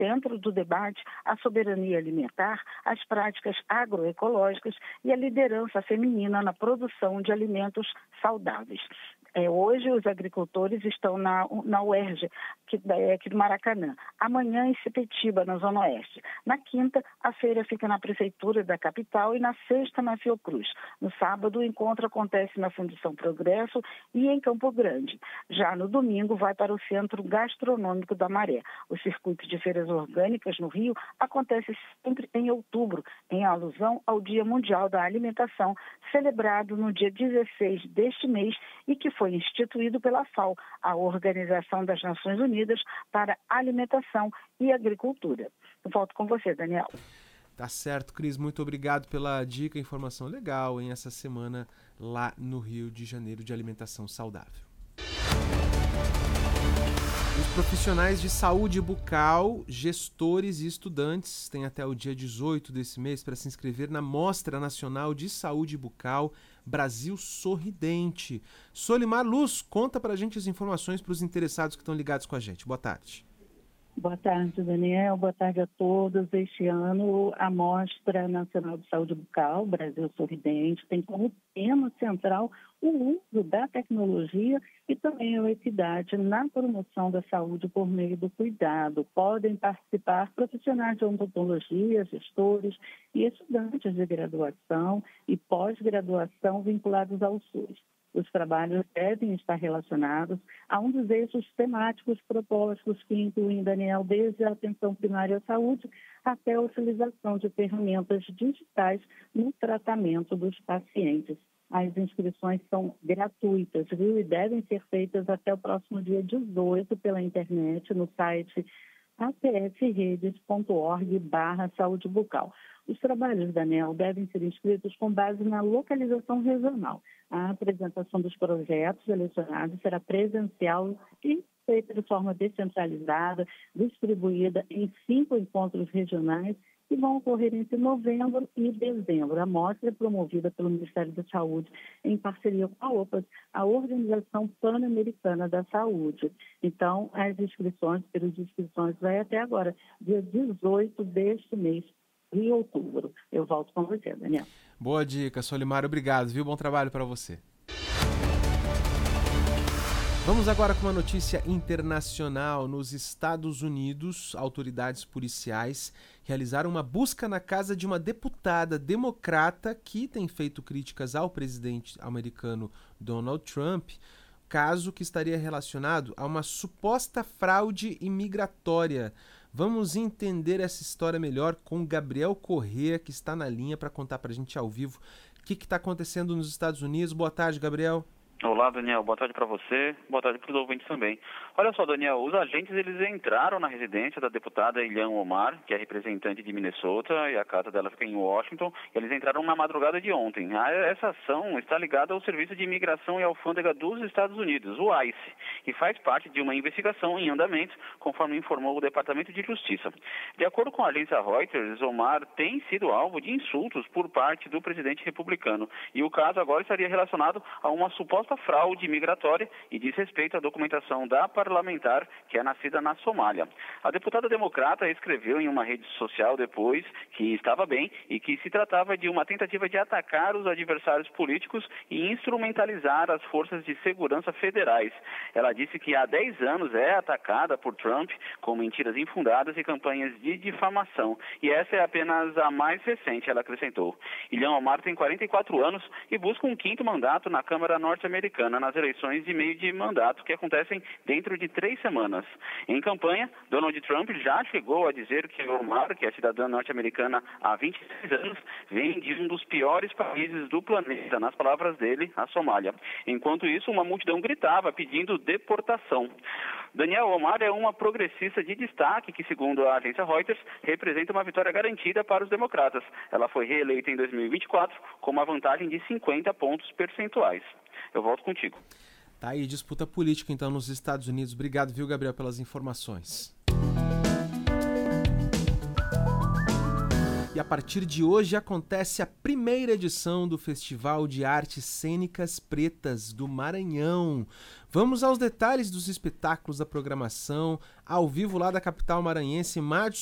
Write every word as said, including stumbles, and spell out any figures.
centro do debate a soberania alimentar, as práticas agroecológicas e a liderança feminina na produção de alimentos saudáveis. É, hoje os agricultores estão na, na U E R J, que é aqui do Maracanã. Amanhã em Sepetiba, na Zona Oeste. Na quinta, a feira fica na Prefeitura da capital e na sexta, na Fiocruz. No sábado, o encontro acontece na Fundição Progresso e em Campo Grande. Já no domingo, vai para o Centro Gastronômico da Maré. O circuito de feiras orgânicas no Rio acontece sempre em outubro, em alusão ao Dia Mundial da Alimentação, celebrado no dia dezesseis deste mês e que foi instituído pela F A O, a Organização das Nações Unidas para Alimentação e Agricultura. Eu volto com você, Daniel. Tá certo, Cris. Muito obrigado pela dica e informação legal em essa semana lá no Rio de Janeiro de alimentação saudável. Os profissionais de saúde bucal, gestores e estudantes têm até o dia dezoito desse mês para se inscrever na Mostra Nacional de Saúde Bucal Brasil Sorridente. Solimar Luz, conta pra gente as informações para os interessados que estão ligados com a gente. Boa tarde. Boa tarde, Daniel. Boa tarde a todos. Este ano, a Mostra Nacional de Saúde Bucal, Brasil Sorridente, tem como tema central o uso da tecnologia e também a equidade na promoção da saúde por meio do cuidado. Podem participar profissionais de odontologia, gestores e estudantes de graduação e pós-graduação vinculados ao SUS. Os trabalhos devem estar relacionados a um dos eixos temáticos propostos que incluem, Daniel, desde a atenção primária à saúde até a utilização de ferramentas digitais no tratamento dos pacientes. As inscrições são gratuitas, viu? E devem ser feitas até o próximo dia dezoito pela internet no site a p f redes ponto org barra saúde bucal. Os trabalhos, Daniel, devem ser inscritos com base na localização regional. A apresentação dos projetos selecionados será presencial e feita de forma descentralizada, distribuída em cinco encontros regionais que vão ocorrer entre novembro e dezembro. A mostra é promovida pelo Ministério da Saúde em parceria com a O P A S, a Organização Pan-Americana da Saúde. Então, as inscrições, período de inscrições vai até agora, dia dezoito deste mês de outubro. Eu volto com você, Daniel. Boa dica, Solimar. Obrigado, viu? Bom trabalho para você. Vamos agora com uma notícia internacional. Nos Estados Unidos, autoridades policiais realizaram uma busca na casa de uma deputada democrata que tem feito críticas ao presidente americano Donald Trump, caso que estaria relacionado a uma suposta fraude imigratória. Vamos entender essa história melhor com Gabriel Corrêa, que está na linha para contar para a gente ao vivo o que está acontecendo nos Estados Unidos. Boa tarde, Gabriel. Olá, Daniel. Boa tarde para você. Boa tarde para os ouvintes também. Olha só, Daniel, os agentes eles entraram na residência da deputada Ilhan Omar, que é representante de Minnesota, e a casa dela fica em Washington. Eles entraram na madrugada de ontem. Essa ação está ligada ao Serviço de Imigração e Alfândega dos Estados Unidos, o ICE, e faz parte de uma investigação em andamento, conforme informou o Departamento de Justiça. De acordo com a agência Reuters, Omar tem sido alvo de insultos por parte do presidente republicano, e o caso agora estaria relacionado a uma suposta fraude migratória e diz respeito à documentação da parlamentar que é nascida na Somália. A deputada democrata escreveu em uma rede social depois que estava bem e que se tratava de uma tentativa de atacar os adversários políticos e instrumentalizar as forças de segurança federais. Ela disse que há dez anos é atacada por Trump com mentiras infundadas e campanhas de difamação. E essa é apenas a mais recente, ela acrescentou. Ilhan Omar tem quarenta e quatro anos e busca um quinto mandato na Câmara Norte-Americana nas eleições de meio de mandato que acontecem dentro de três semanas. Em campanha, Donald Trump já chegou a dizer que Omar, que é cidadã norte-americana há vinte e seis anos, vem de um dos piores países do planeta, nas palavras dele, a Somália. Enquanto isso, uma multidão gritava pedindo deportação. Daniel, Omar é uma progressista de destaque que, segundo a agência Reuters, representa uma vitória garantida para os democratas. Ela foi reeleita em dois mil e vinte e quatro com uma vantagem de cinquenta pontos percentuais. Eu volto contigo. Tá aí, disputa política então nos Estados Unidos. Obrigado, viu, Gabriel, pelas informações. E a partir de hoje acontece a primeira edição do Festival de Artes Cênicas Pretas do Maranhão. Vamos aos detalhes dos espetáculos da programação, ao vivo lá da capital maranhense. Mádson